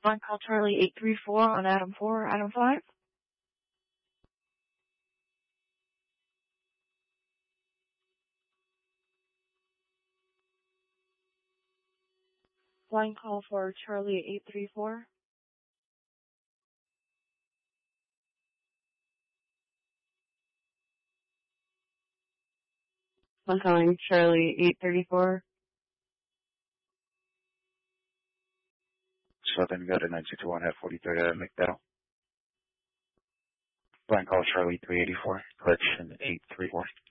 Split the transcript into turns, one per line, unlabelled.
One call Charlie 834 on Adam 4, Adam 5. Line call for Charlie 834. I'm calling Charlie 834.
Southern Got a 961 at 43rd McDowell. Line call Charlie 384, collection 834.